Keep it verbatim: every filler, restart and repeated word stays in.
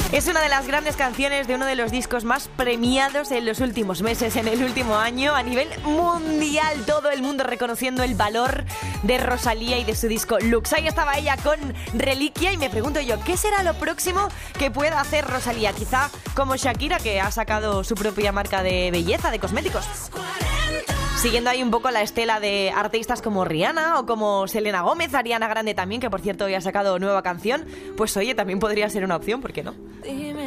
Es una de las grandes canciones de uno de los discos más premiados en los últimos meses, en el último año, a nivel mundial. Todo el mundo reconociendo el valor de Rosalía y de su disco Lux. Ahí estaba ella con Reliquia y me pregunto yo, ¿qué será lo próximo que pueda hacer Rosalía? Quizá como Shakira, que ha sacado su propia marca de belleza, de cosméticos. Siguiendo ahí un poco la estela de artistas como Rihanna o como Selena Gómez, Ariana Grande también, que por cierto hoy ha sacado nueva canción, pues oye, también podría ser una opción, ¿por qué no? Dime